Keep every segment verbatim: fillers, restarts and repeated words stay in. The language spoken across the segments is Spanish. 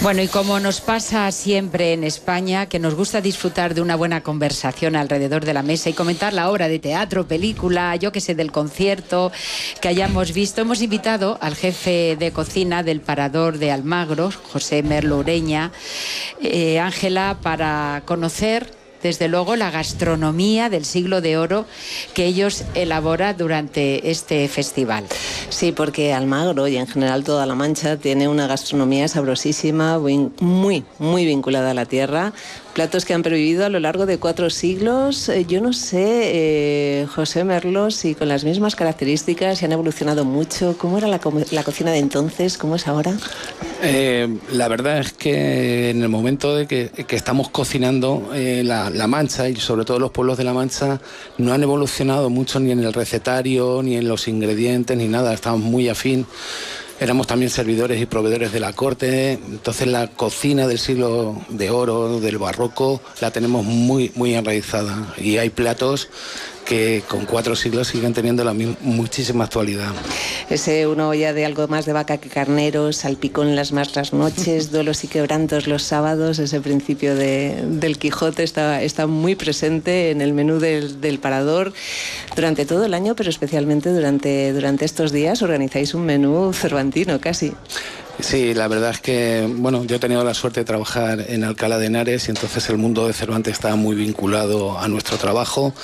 Bueno, y como nos pasa siempre en España, que nos gusta disfrutar de una buena conversación alrededor de la mesa y comentar la obra de teatro, película, yo que sé, del concierto que hayamos visto, hemos invitado al jefe de cocina del Parador de Almagro, José Merlo Ureña, eh, Ángela, para conocer desde luego la gastronomía del siglo de oro que ellos elaboran durante este festival. Sí, porque Almagro y en general toda La Mancha tiene una gastronomía sabrosísima, muy, muy vinculada a la tierra. Platos que han pervivido a lo largo de cuatro siglos. Yo no sé, eh, José Merlo, si con las mismas características si han evolucionado mucho. ¿Cómo era la, co la cocina de entonces? ¿Cómo es ahora? Eh, la verdad es que en el momento de que, que estamos cocinando eh, la, la Mancha, y sobre todo los pueblos de La Mancha, no han evolucionado mucho ni en el recetario, ni en los ingredientes, ni nada. Estamos muy afín. Éramos también servidores y proveedores de la corte, entonces la cocina del siglo de oro, del barroco, la tenemos muy, muy enraizada. Y hay platos que con cuatro siglos siguen teniendo la misma, muchísima actualidad. Ese una olla de algo más de vaca que carnero, salpicón las más las noches, duelos y quebrantos los sábados, ese principio de, del Quijote está, está muy presente en el menú del, del Parador durante todo el año, pero especialmente durante, durante estos días organizáis un menú cervantino casi. Sí, la verdad es que, bueno, yo he tenido la suerte de trabajar en Alcalá de Henares y entonces el mundo de Cervantes está muy vinculado a nuestro trabajo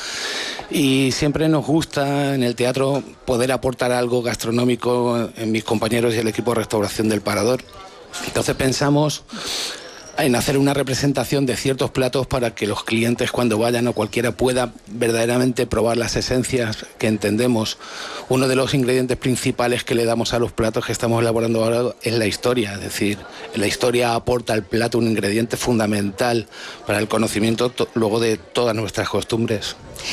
y siempre nos gusta en el teatro poder aportar algo gastronómico en mis compañeros y el equipo de restauración del Parador. Entonces pensamos en hacer una representación de ciertos platos para que los clientes cuando vayan o cualquiera pueda verdaderamente probar las esencias que entendemos. Uno de los ingredientes principales que le damos a los platos que estamos elaborando ahora es la historia, es decir, la historia aporta al plato un ingrediente fundamental para el conocimiento luego de todas nuestras costumbres.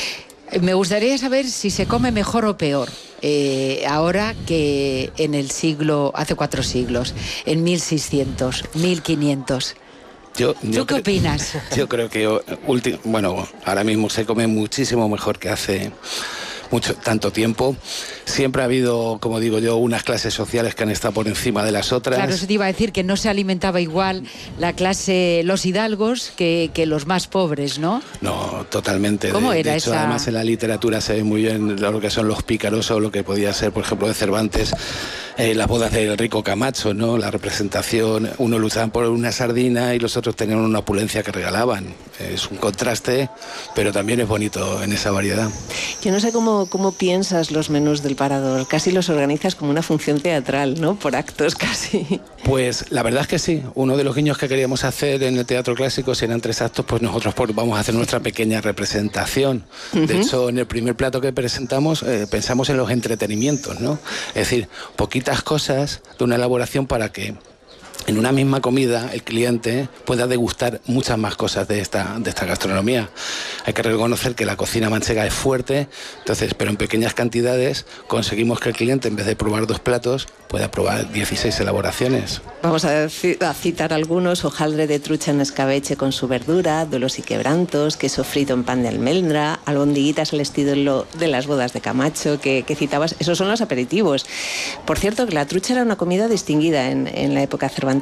Me gustaría saber si se come mejor o peor eh, ahora que en el siglo, hace cuatro siglos, en mil seiscientos, mil quinientos. Yo, ¿Tú yo qué cre- opinas? Yo creo que, ulti- bueno, ahora mismo se come muchísimo mejor que hace mucho, tanto tiempo. Siempre ha habido, como digo yo, unas clases sociales que han estado por encima de las otras. Claro, eso te iba a decir, que no se alimentaba igual la clase, los hidalgos, que, que los más pobres, ¿no? No, totalmente. ¿Cómo de, era de hecho, esa? además en la literatura se ve muy bien lo que son los pícaros o lo que podía ser, por ejemplo, de Cervantes, eh, las bodas del rico Camacho, ¿no? La representación, uno luchaban por una sardina y los otros tenían una opulencia que regalaban. Es un contraste, pero también es bonito en esa variedad. Yo no sé cómo, cómo piensas los menús del Parador. Casi los organizas como una función teatral, ¿no? Por actos casi. Pues la verdad es que sí. Uno de los guiños que queríamos hacer en el teatro clásico, si eran tres actos, pues nosotros vamos a hacer nuestra pequeña representación. Uh-huh. De hecho, en el primer plato que presentamos eh, pensamos en los entretenimientos, ¿no? Es decir, poquitas cosas de una elaboración para que en una misma comida el cliente pueda degustar muchas más cosas de esta, de esta gastronomía. Hay que reconocer que la cocina manchega es fuerte, entonces, pero en pequeñas cantidades conseguimos que el cliente, en vez de probar dos platos, pueda probar dieciséis elaboraciones. Vamos a, a citar algunos: hojaldre de trucha en escabeche con su verdura, duelos y quebrantos, queso frito en pan de almendra, albondiguitas al estilo de las bodas de Camacho, que, que citabas. Esos son los aperitivos. Por cierto, que la trucha era una comida distinguida en, en la época cervantina.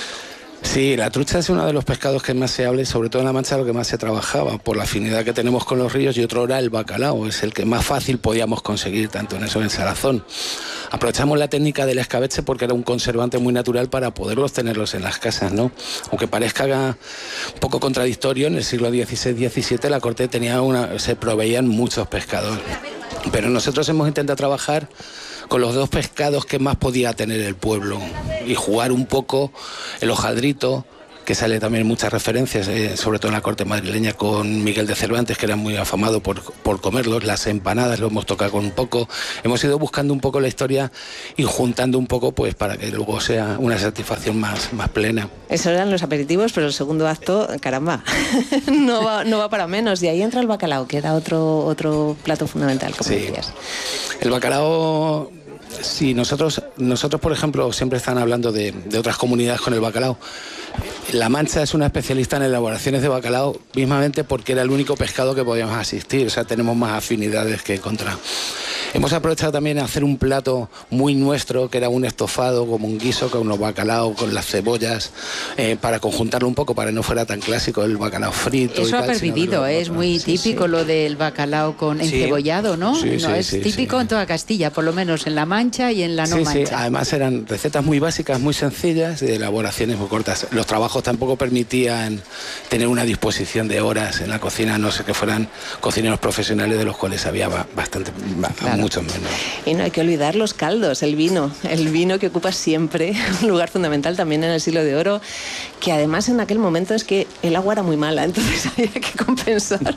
Sí, la trucha es uno de los pescados que más se habla y sobre todo en La Mancha lo que más se trabajaba por la afinidad que tenemos con los ríos, y otro era el bacalao, es el que más fácil podíamos conseguir tanto en eso en salazón. Aprovechamos la técnica del escabeche porque era un conservante muy natural para poderlos tenerlos en las casas, ¿no? Aunque parezca un poco contradictorio, en el siglo dieciséis diecisiete la corte tenía una, se proveían muchos pescados, pero nosotros hemos intentado trabajar con los dos pescados que más podía tener el pueblo y jugar un poco el hojaldrito, que sale también en muchas referencias, eh, sobre todo en la corte madrileña, con Miguel de Cervantes, que era muy afamado por, por comerlos. Las empanadas lo hemos tocado con un poco. Hemos ido buscando un poco la historia y juntando un poco, pues, para que luego sea una satisfacción más, más plena. Esos eran los aperitivos, pero el segundo acto, caramba, no va, no va para menos. Y ahí entra el bacalao, que era otro, otro plato fundamental, como sí. decías. El bacalao... Sí, nosotros, nosotros por ejemplo, siempre están hablando de, de otras comunidades con el bacalao. La Mancha es una especialista en elaboraciones de bacalao, mismamente porque era el único pescado que podíamos asistir, o sea, tenemos más afinidades que contra. Hemos aprovechado también a hacer un plato muy nuestro, que era un estofado, como un guiso con los bacalao, con las cebollas, eh, para conjuntarlo un poco, para que no fuera tan clásico el bacalao frito. Eso y tal, ha pervivido, ¿eh? Es muy sí, típico sí. lo del bacalao con encebollado, ¿no? Sí, no sí, es sí, típico sí. en toda Castilla, por lo menos en La Mancha y en la no sí, Mancha. Sí, además eran recetas muy básicas, muy sencillas, de elaboraciones muy cortas. Los trabajos tampoco permitían tener una disposición de horas en la cocina, no sé que fueran cocineros profesionales, de los cuales había bastante, claro. muchos menos. Y no hay que olvidar los caldos, el vino, el vino que ocupa siempre un lugar fundamental también en el Siglo de Oro, que además en aquel momento es que el agua era muy mala, entonces había que compensar.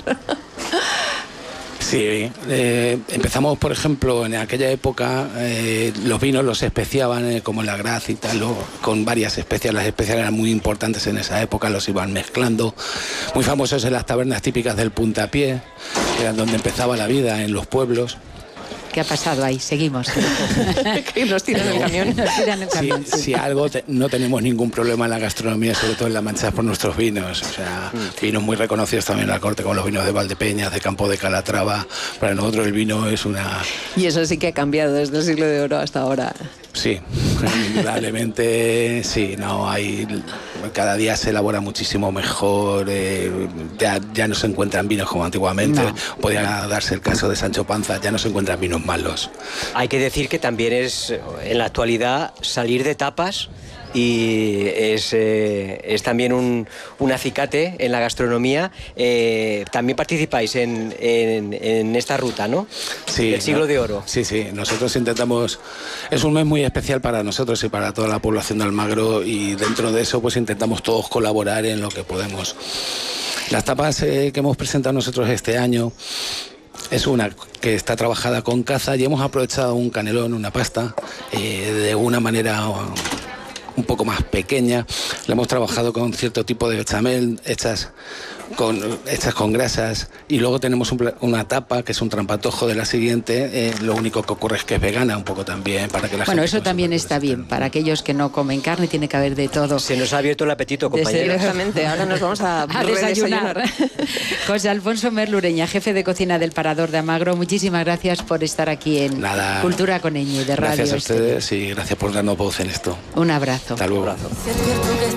Sí, eh, empezamos, por ejemplo, en aquella época eh, los vinos los especiaban eh, como la Graz y tal, o, con varias especias. Las especias eran muy importantes en esa época, los iban mezclando. Muy famosos en las tabernas típicas del Puntapié, que era donde empezaba la vida en los pueblos. ¿Qué ha pasado ahí? Seguimos. Que nos tiran el camión. Nos tiran el camión. Si, si algo te, no tenemos ningún problema en la gastronomía, sobre todo en La Mancha, por nuestros vinos. O sea, mm. vinos muy reconocidos también en la corte, como los vinos de Valdepeñas, de Campo de Calatrava. Para nosotros el vino es una... Y eso sí que ha cambiado desde el Siglo de Oro hasta ahora. Sí, indudablemente sí, no hay, cada día se elabora muchísimo mejor, eh, ya, ya no se encuentran vinos como antiguamente, no. Podía darse el caso de Sancho Panza, ya no se encuentran vinos malos. Hay que decir que también es, en la actualidad, salir de tapas y es, eh, es también un, un acicate en la gastronomía. Eh, también participáis en, en, en esta ruta, ¿no? Sí. El Siglo no, de Oro. Sí, sí. Nosotros intentamos... Es un mes muy especial para nosotros y para toda la población de Almagro, y dentro de eso pues intentamos todos colaborar en lo que podemos. Las tapas eh, que hemos presentado nosotros este año es una que está trabajada con caza, y hemos aprovechado un canelón, una pasta, eh, de una manera... un poco más pequeña. La hemos trabajado con cierto tipo de bechamel hechas con, hechas con grasas, y luego tenemos un, una tapa que es un trampatojo de la siguiente. Eh, lo único que ocurre es que es vegana un poco también, para que la bueno, gente eso también está bien. Para aquellos que no comen carne tiene que haber de todo. Se nos ha abierto el apetito, compañeros. Exactamente, ahora nos vamos a, a desayunar. José Alfonso Merlureña, jefe de cocina del Parador de Almagro, muchísimas gracias por estar aquí en Nada. Cultura con Eñi de Radio. Gracias a ustedes y gracias por darnos voz en esto. Un abrazo. Hasta luego. Un abrazo.